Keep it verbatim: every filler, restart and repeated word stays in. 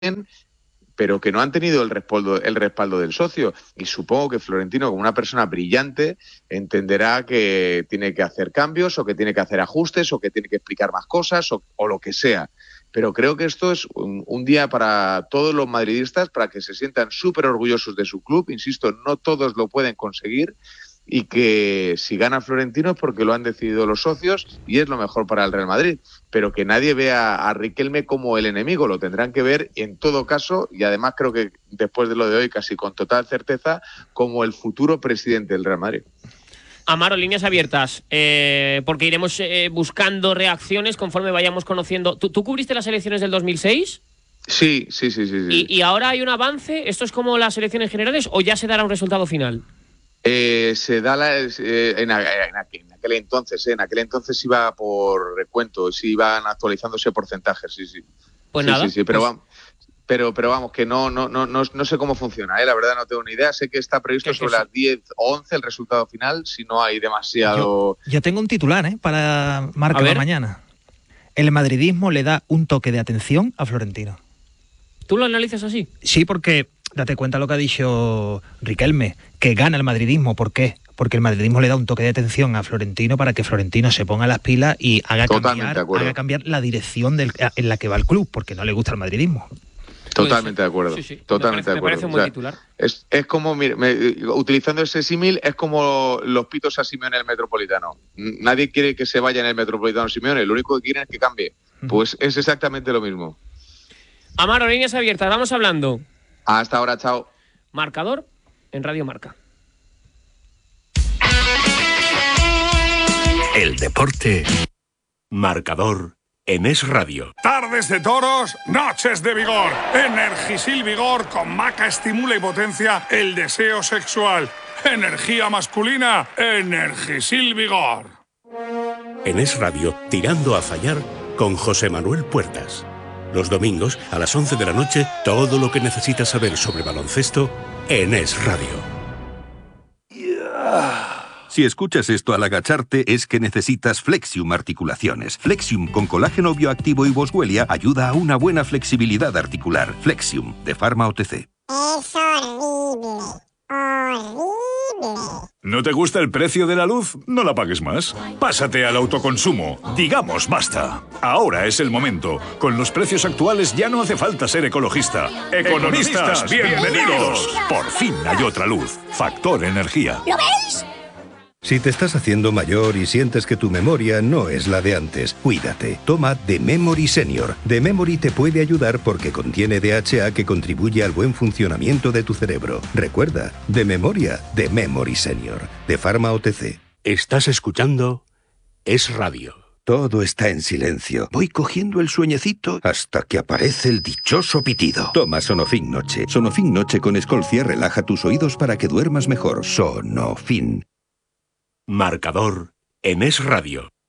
pero que no han tenido el respaldo, el respaldo del socio. Y supongo que Florentino, como una persona brillante, entenderá que tiene que hacer cambios o que tiene que hacer ajustes o que tiene que explicar más cosas o, o lo que sea. Pero creo que esto es un, un día para todos los madridistas, para que se sientan súper orgullosos de su club. Insisto, no todos lo pueden conseguir, y que si gana Florentino es porque lo han decidido los socios y es lo mejor para el Real Madrid, pero que nadie vea a Riquelme como el enemigo, lo tendrán que ver en todo caso, y además creo que después de lo de hoy casi con total certeza, como el futuro presidente del Real Madrid. Amaro, líneas abiertas, eh, porque iremos eh, buscando reacciones conforme vayamos conociendo. ¿Tú, ¿Tú cubriste las elecciones del dos mil seis? Sí, sí, sí, sí, sí. ¿Y, y ahora hay un avance? ¿Esto es como las elecciones generales o ya se dará un resultado final? Eh, se da la, eh, en, en, aquel, en aquel entonces, eh, en aquel entonces iba por recuento, sí iban actualizándose porcentajes, sí, sí. Pues sí, nada. Sí, sí, pero, pues... vamos, pero, pero vamos, que no, no, no, no, no sé cómo funciona, eh, la verdad no tengo ni idea. Sé que está previsto sobre las diez o once el resultado final, si no hay demasiado... Yo, yo tengo un titular, ¿eh? Para Marca de mañana. El madridismo le da un toque de atención a Florentino. ¿Tú lo analizas así? Sí, porque... Date cuenta lo que ha dicho Riquelme, que gana el madridismo. ¿Por qué? Porque el madridismo le da un toque de atención a Florentino para que Florentino se ponga las pilas y haga, cambiar, haga cambiar la dirección del, en la que va el club, porque no le gusta el madridismo. Totalmente de acuerdo. Sí, sí. Totalmente me parece, de acuerdo. Me parece un buen o sea, titular. Es, es como, mire, me, utilizando ese símil, es como los pitos a Simeone en el Metropolitano. Nadie quiere que se vaya en el Metropolitano Simeone, lo único que quieren es que cambie. Pues es exactamente lo mismo. Amaro, líneas abiertas, vamos hablando. Hasta ahora, chao. Marcador en Radio Marca. El deporte. Marcador en Es Radio. Tardes de toros, noches de vigor. Energisil Vigor con maca estimula y potencia el deseo sexual. Energía masculina, Energisil Vigor. En Es Radio, tirando a fallar con José Manuel Puertas. Los domingos, a las once de la noche, todo lo que necesitas saber sobre baloncesto en Es Radio. Si escuchas esto al agacharte, es que necesitas Flexium Articulaciones. Flexium con colágeno bioactivo y boswellia ayuda a una buena flexibilidad articular. Flexium, de Pharma O T C. Es horrible. Horrible. ¿No te gusta el precio de la luz? No la pagues más. Pásate al autoconsumo. Digamos basta. Ahora es el momento. Con los precios actuales ya no hace falta ser ecologista. ¡Economistas, bienvenidos! Por fin hay otra luz. Factor Energía. ¿Lo veis? Si te estás haciendo mayor y sientes que tu memoria no es la de antes, cuídate. Toma The Memory Senior. The Memory te puede ayudar porque contiene D H A que contribuye al buen funcionamiento de tu cerebro. Recuerda, de memoria, The Memory Senior. De Pharma O T C. Estás escuchando Es Radio. Todo está en silencio. Voy cogiendo el sueñecito hasta que aparece el dichoso pitido. Toma Sonofin Noche. Sonofin Noche con Escolcia relaja tus oídos para que duermas mejor. Sonofin. Marcador en Es Radio.